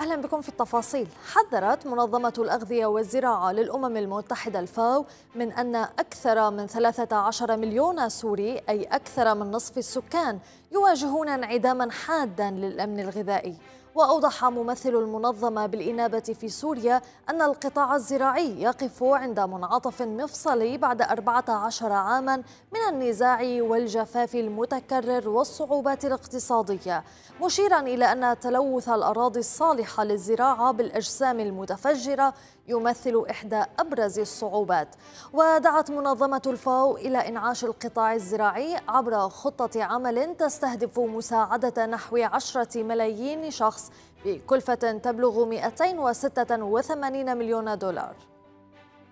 أهلا بكم في التفاصيل. حذرت منظمة الأغذية والزراعة للأمم المتحدة الفاو من أن أكثر من 13 مليون سوري، أي أكثر من نصف السكان، يواجهون انعداما حادا للأمن الغذائي. وأوضح ممثل المنظمة بالإنابة في سوريا أن القطاع الزراعي يقف عند منعطف مفصلي بعد 14 عاما من النزاع والجفاف المتكرر والصعوبات الاقتصادية، مشيرا إلى أن تلوث الأراضي الصالحة للزراعة بالأجسام المتفجرة يمثل إحدى أبرز الصعوبات. ودعت منظمة الفاو إلى إنعاش القطاع الزراعي عبر خطة عمل تستهدف مساعدة نحو 10 ملايين شخص بكلفة تبلغ 286 مليون دولار.